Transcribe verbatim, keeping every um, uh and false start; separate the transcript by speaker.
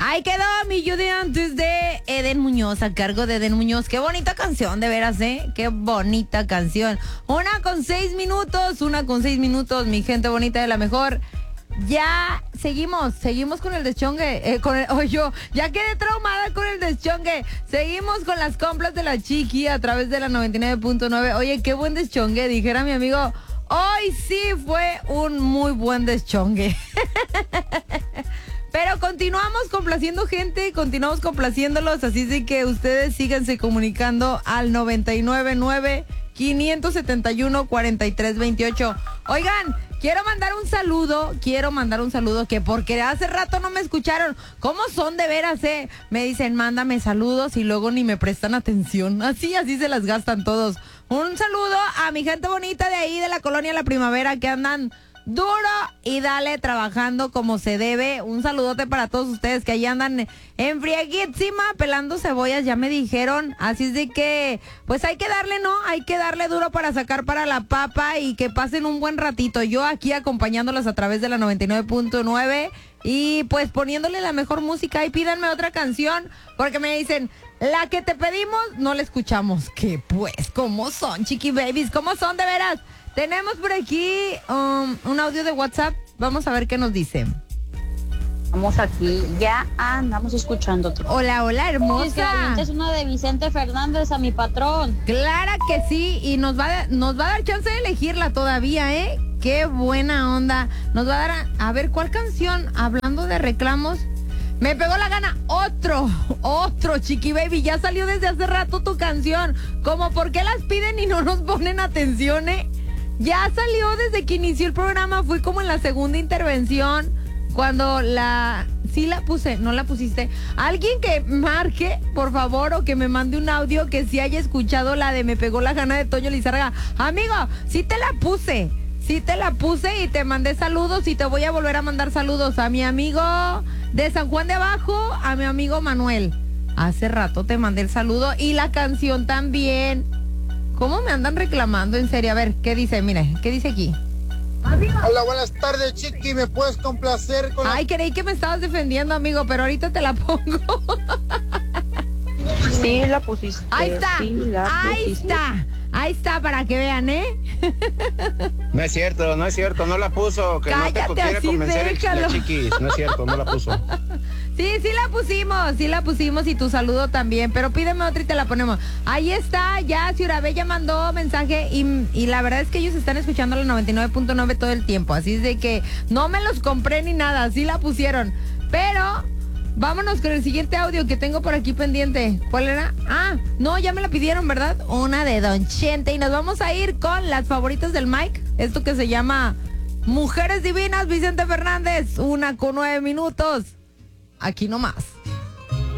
Speaker 1: Ahí quedó mi Judy antes de Eden Muñoz, a cargo de Eden Muñoz. Qué bonita canción, de veras, ¿eh? Qué bonita canción. Una con seis minutos, una con seis minutos, mi gente bonita de la mejor. Ya seguimos, seguimos con el deschongue, eh, con el, oh, yo ya quedé traumada con el deschongue. Seguimos con las compras de la Chiqui a través de la noventa y nueve punto nueve. Oye, qué buen deschongue, dijera mi amigo. Hoy sí fue un muy buen deschongue. Pero continuamos complaciendo gente, continuamos complaciéndolos, así de que ustedes síganse comunicando al noventa y nueve nueve, quinientos setenta y uno, cuarenta y tres veintiocho. Oigan, quiero mandar un saludo, quiero mandar un saludo que porque hace rato no me escucharon. ¿Cómo son de veras, eh? Me dicen, mándame saludos y luego ni me prestan atención. Así, así se las gastan todos. Un saludo a mi gente bonita de ahí, de la colonia La Primavera, que andan duro y dale trabajando como se debe. Un saludote para todos ustedes que ahí andan en frieguísima pelando cebollas, ya me dijeron. Así es de que pues hay que darle, ¿no? Hay que darle duro para sacar para la papa y que pasen un buen ratito. Yo aquí acompañándolos a través de la noventa y nueve punto nueve y pues poniéndole la mejor música. Y pídanme otra canción porque me dicen, la que te pedimos no la escuchamos. Que pues, ¿cómo son, chiqui babies? ¿Cómo son de veras? Tenemos por aquí um, un audio de WhatsApp. Vamos a ver qué nos dice.
Speaker 2: Vamos aquí, ya andamos escuchando.
Speaker 1: Hola, hola, hermosa.
Speaker 2: Es una de Vicente Fernández, a mi patrón.
Speaker 1: Clara que sí, y nos va, a, nos va a dar chance de elegirla todavía, ¿eh? Qué buena onda. Nos va a dar, a, a ver, ¿cuál canción? Hablando de reclamos. Me pegó la gana. Otro, otro, Chiqui Baby. Ya salió desde hace rato tu canción. Como, ¿por qué las piden y no nos ponen atención, eh? Ya salió desde que inició el programa, fui como en la segunda intervención, cuando la... Sí la puse, no la pusiste. Alguien que marque, por favor, o que me mande un audio que sí haya escuchado la de Me pegó la gana de Toño Lizárraga. Amigo, sí te la puse, sí te la puse y te mandé saludos y te voy a volver a mandar saludos a mi amigo de San Juan de Abajo, a mi amigo Manuel. Hace rato te mandé el saludo y la canción también. ¿Cómo me andan reclamando? En serio, a ver, ¿qué dice? Mire, ¿qué dice aquí?
Speaker 3: Hola, buenas tardes, Chiqui, ¿me puedes complacer con la...
Speaker 1: Ay, creí que me estabas defendiendo, amigo, pero ahorita te la pongo.
Speaker 2: Sí, la pusiste.
Speaker 1: Ahí está,
Speaker 2: sí, la
Speaker 1: ahí
Speaker 2: pusiste.
Speaker 1: está, ahí está, para que vean, ¿eh?
Speaker 4: No es cierto, no es cierto, no la puso, que
Speaker 1: Cállate,
Speaker 4: no te quiere
Speaker 1: así
Speaker 4: convencer el
Speaker 1: déjalo.
Speaker 4: Chiquis, no es cierto, no la puso.
Speaker 1: Sí, sí la pusimos, sí la pusimos y tu saludo también, pero pídeme otra y te la ponemos. Ahí está, ya Ciudad Bella mandó mensaje y, y la verdad es que ellos están escuchando la noventa y nueve punto nueve todo el tiempo, así es de que no me los compré ni nada, sí la pusieron, pero vámonos con el siguiente audio que tengo por aquí pendiente. ¿Cuál era? Ah, no, ya me la pidieron, ¿verdad? Una de Don Chente y nos vamos a ir con las favoritas del Mike, esto que se llama Mujeres Divinas, Vicente Fernández, una con nueve minutos. Aquí nomás.